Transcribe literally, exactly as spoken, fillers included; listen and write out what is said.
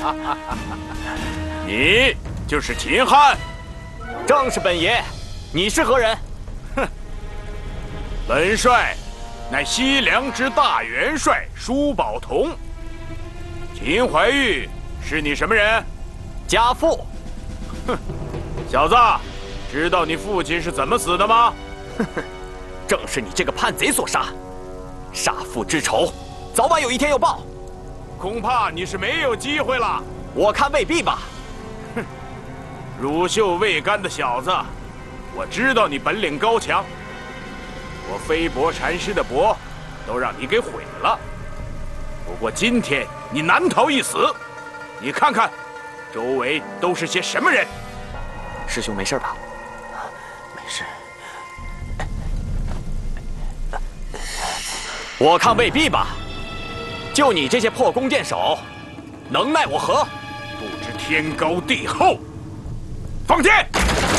你就是秦汉， 正是本爷。你是何人？ 哼，本帅乃西凉之大元帅舒宝同。秦怀玉是你什么人？ 家父。 哼，小子，知道你父亲是怎么死的吗？ 哼哼，正是你这个叛贼所杀。杀父之仇，早晚有一天要报。 恐怕你是没有机会了。 我看未必吧。 哼，乳臭未干的小子，我知道你本领高强，我飞薄禅师的薄都让你给毁了。不过今天你难逃一死。你看看，周围都是些什么人？ 师兄没事吧？没事。我看未必吧。就你这些破弓箭手，能奈我何？ 不知天高地厚。放箭！